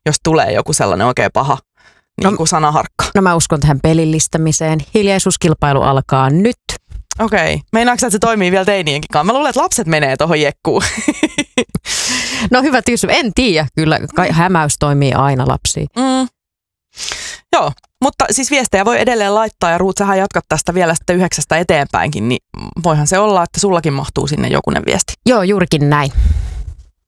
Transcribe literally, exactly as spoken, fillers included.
jos tulee joku sellainen oikein paha niin kuin sanaharkka. No mä uskon tähän pelillistämiseen. Hiljaisuuskilpailu alkaa nyt. Okei. Okay. Meinaatko että se toimii vielä teinienkin kanssa? Mä luulen, että lapset menee tohon jekkuun. No hyvä tyyssy. En tiedä. Kyllä hämäys toimii aina lapsiin. Mm. Joo, mutta siis viestejä voi edelleen laittaa ja Ruut, sähän jatkat tästä vielä sitten yhdeksästä eteenpäinkin, niin voihan se olla, että sullakin mahtuu sinne jokunen viesti. Joo, juurikin näin.